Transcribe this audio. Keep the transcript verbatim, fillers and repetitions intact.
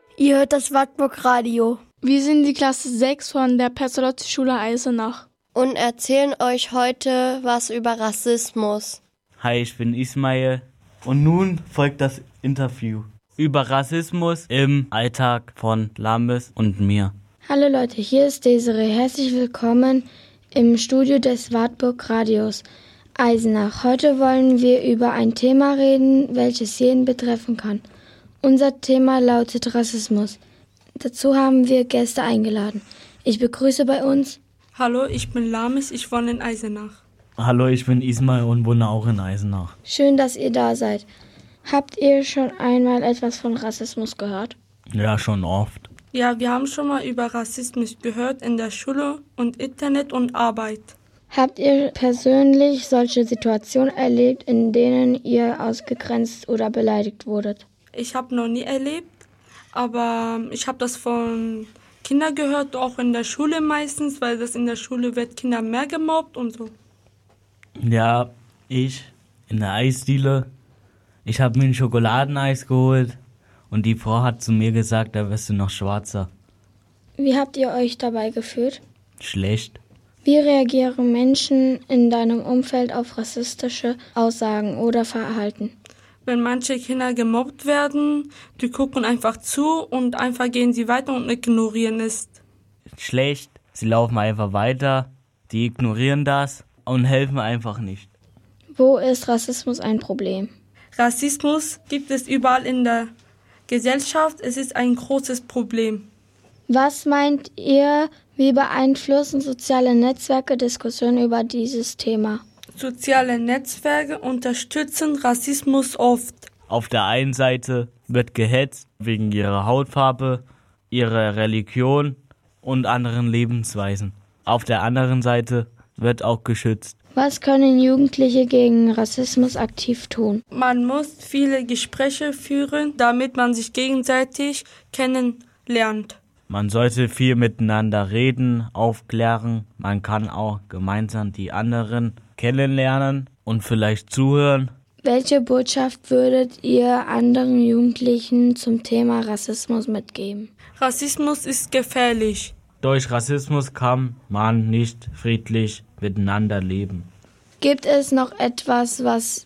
Ihr hört das Wartburg Radio. Wir sind die Klasse sechs von der Pestalozzi-Schule Eisenach und erzählen euch heute was über Rassismus. Hi, ich bin Ismail und nun folgt das Interview über Rassismus im Alltag von Lamis und mir. Hallo Leute, hier ist Desiree. Herzlich willkommen im Studio des Wartburg Radios Eisenach. Heute wollen wir über ein Thema reden, welches jeden betreffen kann. Unser Thema lautet Rassismus. Dazu haben wir Gäste eingeladen. Ich begrüße bei uns. Hallo, ich bin Lamis, ich wohne in Eisenach. Hallo, ich bin Ismail und wohne auch in Eisenach. Schön, dass ihr da seid. Habt ihr schon einmal etwas von Rassismus gehört? Ja, schon oft. Ja, wir haben schon mal über Rassismus gehört in der Schule und Internet und Arbeit. Habt ihr persönlich solche Situationen erlebt, in denen ihr ausgegrenzt oder beleidigt wurdet? Ich habe noch nie erlebt, aber ich habe das von Kindern gehört, auch in der Schule meistens, weil das in der Schule wird Kinder mehr gemobbt und so. Ja, ich in der Eisdiele, ich habe mir ein Schokoladeneis geholt und die Frau hat zu mir gesagt, da wirst du noch schwarzer. Wie habt ihr euch dabei gefühlt? Schlecht. Wie reagieren Menschen in deinem Umfeld auf rassistische Aussagen oder Verhalten? Wenn manche Kinder gemobbt werden, die gucken einfach zu und einfach gehen sie weiter und ignorieren es. Schlecht, sie laufen einfach weiter, die ignorieren das und helfen einfach nicht. Wo ist Rassismus ein Problem? Rassismus gibt es überall in der Gesellschaft, es ist ein großes Problem. Was meint ihr, wie beeinflussen soziale Netzwerke Diskussionen über dieses Thema? Soziale Netzwerke unterstützen Rassismus oft. Auf der einen Seite wird gehetzt wegen ihrer Hautfarbe, ihrer Religion und anderen Lebensweisen. Auf der anderen Seite wird auch geschützt. Was können Jugendliche gegen Rassismus aktiv tun? Man muss viele Gespräche führen, damit man sich gegenseitig kennenlernt. Man sollte viel miteinander reden, aufklären. Man kann auch gemeinsam die anderen kennenlernen und vielleicht zuhören. Welche Botschaft würdet ihr anderen Jugendlichen zum Thema Rassismus mitgeben? Rassismus ist gefährlich. Durch Rassismus kann man nicht friedlich miteinander leben. Gibt es noch etwas, was